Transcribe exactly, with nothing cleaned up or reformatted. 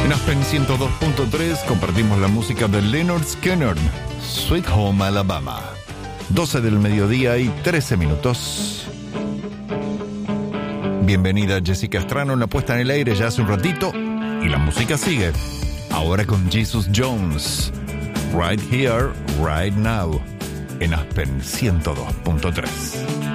En Aspen ciento dos punto tres compartimos la música de Lynyrd Skynyrd, Sweet Home Alabama. doce del mediodía y trece minutos. Bienvenida Jessica Estrano en la puesta en el aire ya hace un ratito y la música sigue. Ahora con Jesus Jones, Right Here, Right Now, en Aspen ciento dos punto tres.